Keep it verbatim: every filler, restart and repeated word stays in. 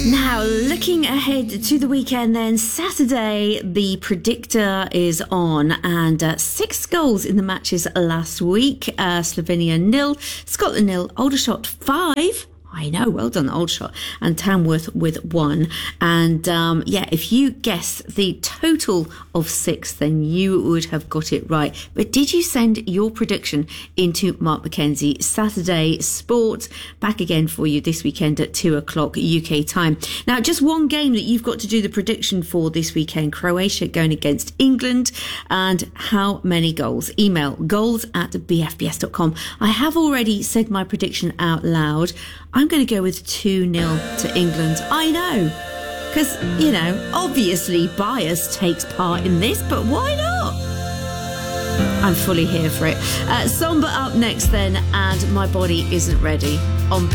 Now, looking ahead to the weekend then, Saturday, the predictor is on, and uh, six goals in the matches last week. Uh, Slovenia nil, Scotland nil, Aldershot five. I know, well done, Aldershot, and Tamworth with one. And um, yeah, if you guess the total of six, then you would have got it right. But did you send your prediction into Mark Mackenzie? Saturday Sport, back again for you this weekend at two o'clock U K time. Now, just one game that you've got to do the prediction for this weekend. Croatia going against England. And how many goals? Email goals at b f b s dot com. I have already said my prediction out loud. I'm going to go with two nil to England. I know, because, you know, obviously bias takes part in this, but why not? I'm fully here for it. Uh, Somber up next then, and My Body Isn't Ready on